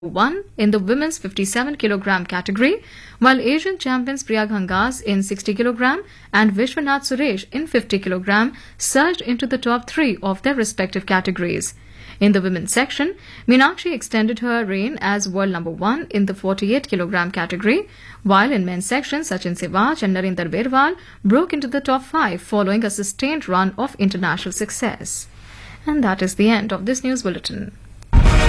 1 in the women's 57 kilogram category, while Asian champions Priya Ghangas in 60 kilogram and Vishwanath Suresh in 50 kilogram surged into the top 3 of their respective categories. In the women's section, Meenakshi extended her reign as world number 1 in the 48 kilogram category, while in men's section, Sachin Sewaj and Narinder Berwal broke into the top 5 following a sustained run of international success. And that is the end of this news bulletin.